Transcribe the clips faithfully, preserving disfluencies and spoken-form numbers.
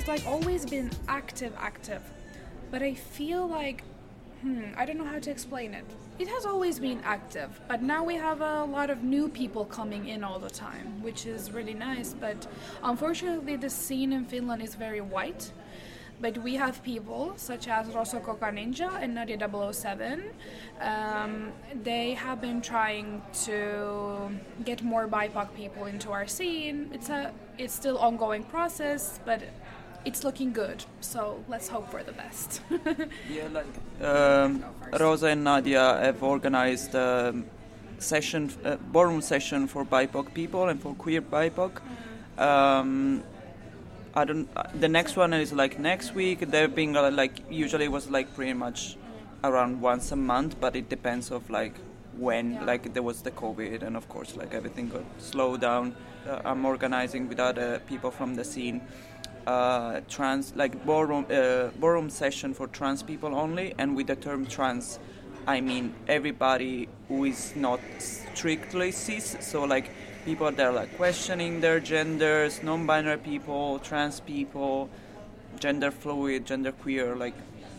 like always been active, active. But I feel like, hmm, I don't know how to explain it. It has always been active, but now we have a lot of new people coming in all the time, which is really nice. But unfortunately, the scene in Finland is very white. But we have people such as Rosa Coca Ninja and Nadia double oh seven. Um, they have been trying to get more B I P O C people into our scene. It's a it's still ongoing process, but it's looking good. So let's hope for the best. Yeah, like um, Rosa and Nadia have organized a session, a ballroom session for B I P O C people and for queer B I P O C. Um, I don't. The next one is like next week. They've been uh, like usually it was like pretty much around once a month, but it depends of like when. Yeah. Like there was the COVID, and of course like everything got slowed down. Uh, I'm organizing with other people from the scene, uh, trans like ballroom uh, ballroom session for trans people only, and with the term trans, I mean everybody who is not strictly cis. So like. People that are like questioning their genders, non-binary people, trans people, gender fluid, gender queer, like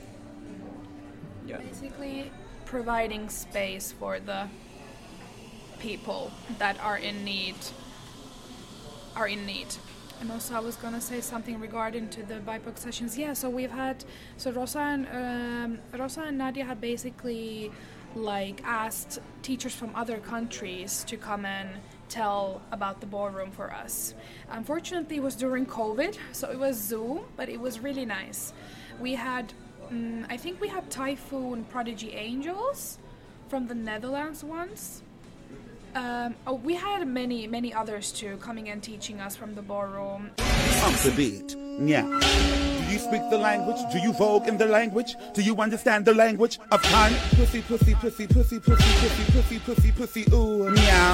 yeah. Basically providing space for the people that are in need are in need. And also I was gonna say something regarding to the B I P O C sessions. Yeah, so we've had so Rosa and um, Rosa and Nadia had basically like asked teachers from other countries to come and tell about the ballroom for us. Unfortunately, it was during COVID, so it was Zoom, but it was really nice. We had, um, I think we had Typhoon Prodigy Angels from the Netherlands once. Um, oh, we had many, many others too coming and teaching us from the ballroom. Up the beat, yeah. Do you speak the language? Do you vogue in the language? Do you understand the language of time? Pussy, pussy, pussy, pussy, pussy, pussy, pussy, pussy, pussy, ooh, meow.